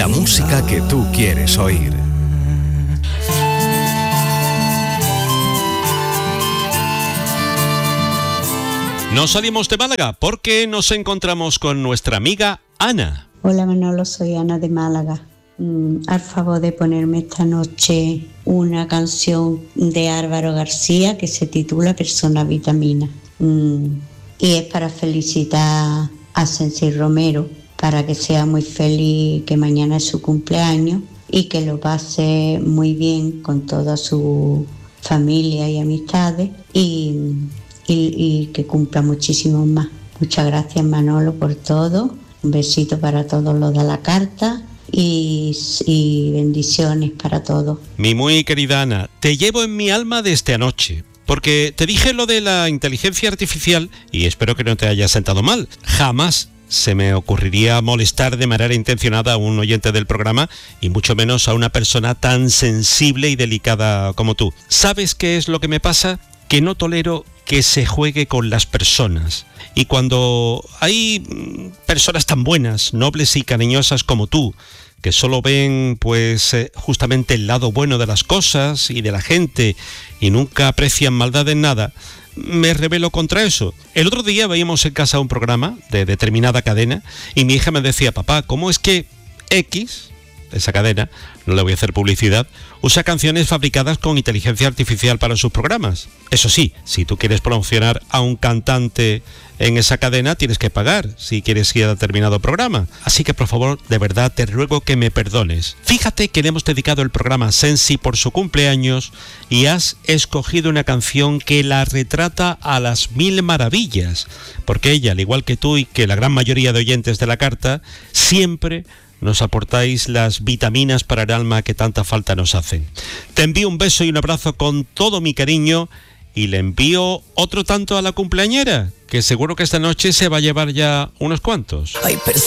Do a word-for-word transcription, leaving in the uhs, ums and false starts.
la música que tú quieres oír. Nos salimos de Málaga porque nos encontramos con nuestra amiga Ana. Hola Manolo, soy Ana de Málaga. Mm, al favor de ponerme esta noche una canción de Álvaro García que se titula Persona Vitamina. Mm, y es para felicitar a Sensi Romero, para que sea muy feliz, que mañana es su cumpleaños y que lo pase muy bien con toda su familia y amistades y, y, y que cumpla muchísimos más. Muchas gracias Manolo por todo. Un besito para todos los de la carta y, y bendiciones para todos. Mi muy querida Ana, te llevo en mi alma desde anoche, porque te dije lo de la inteligencia artificial y espero que no te haya sentado mal. Jamás se me ocurriría molestar de manera intencionada a un oyente del programa y mucho menos a una persona tan sensible y delicada como tú. ¿Sabes qué es lo que me pasa? Que no tolero que se juegue con las personas. Y cuando hay personas tan buenas, nobles y cariñosas como tú, que solo ven pues eh, justamente el lado bueno de las cosas y de la gente y nunca aprecian maldad en nada, me rebelo contra eso. El otro día veíamos en casa un programa de determinada cadena y mi hija me decía, papá, ¿cómo es que X, esa cadena, no le voy a hacer publicidad, usa canciones fabricadas con inteligencia artificial para sus programas? Eso sí, si tú quieres promocionar a un cantante en esa cadena, tienes que pagar si quieres ir a determinado programa. Así que, por favor, de verdad, te ruego que me perdones. Fíjate que le hemos dedicado el programa a Sensi por su cumpleaños y has escogido una canción que la retrata a las mil maravillas, porque ella, al igual que tú y que la gran mayoría de oyentes de la carta, siempre nos aportáis las vitaminas para el alma que tanta falta nos hacen. Te envío un beso y un abrazo con todo mi cariño y le envío otro tanto a la cumpleañera, que seguro que esta noche se va a llevar ya unos cuantos. Ay,